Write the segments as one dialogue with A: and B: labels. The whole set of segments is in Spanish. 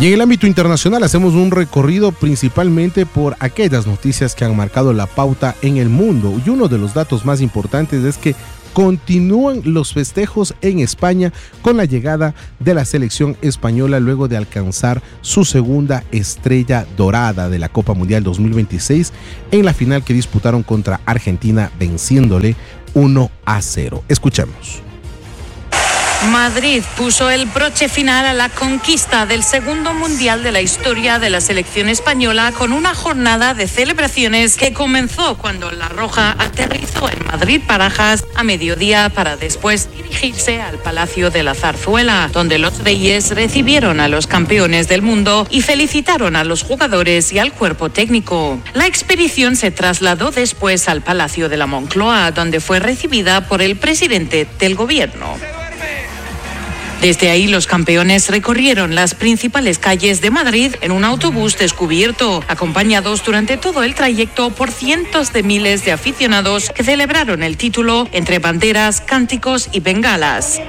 A: Y en el ámbito internacional hacemos un recorrido principalmente por aquellas noticias que han marcado la pauta en el mundo. Y uno de los datos más importantes es que continúan los festejos en España con la llegada de la selección española luego de alcanzar su segunda estrella dorada de la Copa Mundial 2026 en la final que disputaron contra Argentina, venciéndole 1-0. Escuchemos.
B: Madrid puso el broche final a la conquista del segundo mundial de la historia de la selección española con una jornada de celebraciones que comenzó cuando la Roja aterrizó en Madrid-Barajas a mediodía para después dirigirse al Palacio de la Zarzuela, donde los reyes recibieron a los campeones del mundo y felicitaron a los jugadores y al cuerpo técnico. La expedición se trasladó después al Palacio de la Moncloa, donde fue recibida por el presidente del gobierno. Desde ahí los campeones recorrieron las principales calles de Madrid en un autobús descubierto, acompañados durante todo el trayecto por cientos de miles de aficionados que celebraron el título entre banderas, cánticos y bengalas.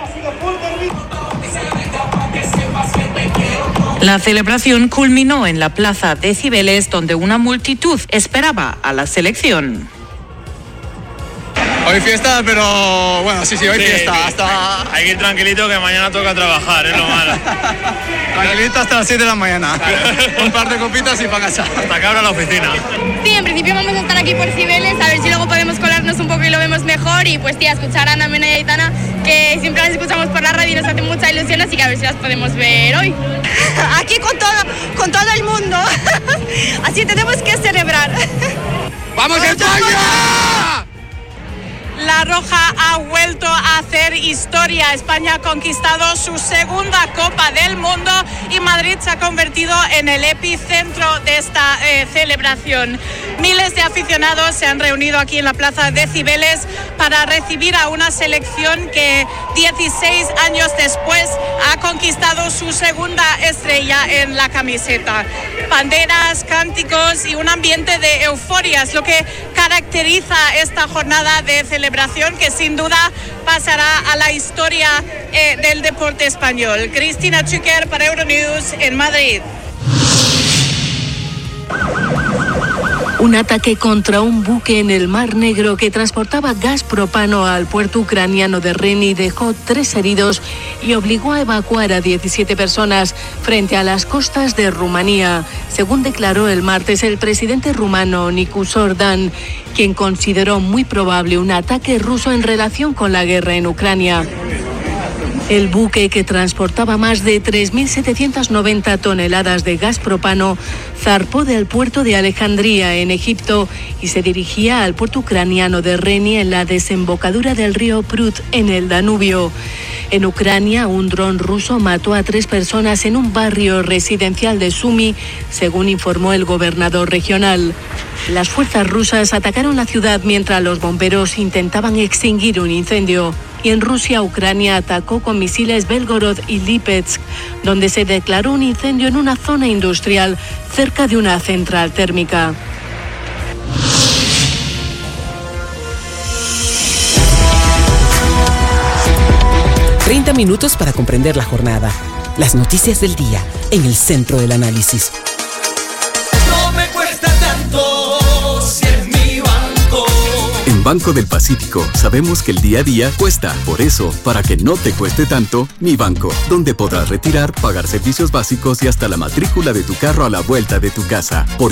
B: La celebración culminó en la Plaza de Cibeles, donde una multitud esperaba a la selección.
C: Hoy fiesta, pero bueno, sí, hoy fiesta.
D: Hay que ir tranquilito que mañana toca trabajar, es lo malo.
C: Tranquilito hasta las 7 de la mañana. Un par de copitas y para casa.
D: Hasta que abra la oficina.
E: Sí, en principio vamos a estar aquí por Cibeles, a ver si luego podemos colarnos un poco y lo vemos mejor. Y pues tía, escuchar a Ana Mena y Aitana, que siempre las escuchamos por la radio y nos hace mucha ilusión, así que a ver si las podemos ver hoy.
F: Aquí con todo el mundo. Así tenemos que celebrar.
C: ¡Vamos España!
B: La Roja ha vuelto a hacer historia. España ha conquistado su segunda Copa del Mundo y Madrid se ha convertido en el epicentro de esta celebración. Miles de aficionados se han reunido aquí en la Plaza de Cibeles para recibir a una selección que 16 años después ha conquistado su segunda estrella en la camiseta. Banderas, cánticos y un ambiente de euforia es lo que caracteriza esta jornada de celebración, que sin duda pasará a la historia del deporte español. Cristina Chuker para Euronews en Madrid.
G: Un ataque contra un buque en el Mar Negro que transportaba gas propano al puerto ucraniano de Reni dejó 3 heridos y obligó a evacuar a 17 personas frente a las costas de Rumanía, según declaró el martes el presidente rumano Nicu Orban, quien consideró muy probable un ataque ruso en relación con la guerra en Ucrania. El buque, que transportaba más de 3.790 toneladas de gas propano, zarpó del puerto de Alejandría, en Egipto, y se dirigía al puerto ucraniano de Reni, en la desembocadura del río Prut, en el Danubio. En Ucrania, un dron ruso mató a 3 personas en un barrio residencial de Sumy, según informó el gobernador regional. Las fuerzas rusas atacaron la ciudad mientras los bomberos intentaban extinguir un incendio. Y en Rusia, Ucrania atacó con misiles Belgorod y Lipetsk, donde se declaró un incendio en una zona industrial cerca de una central térmica.
H: ...30 minutos para comprender la jornada. Las noticias del día en el centro del análisis.
I: No me cuesta tanto si es mi banco.
J: En Banco del Pacífico sabemos que el día a día cuesta. Por eso, para que no te cueste tanto, Mi Banco, donde podrás retirar, pagar servicios básicos y hasta la matrícula de tu carro a la vuelta de tu casa. Porque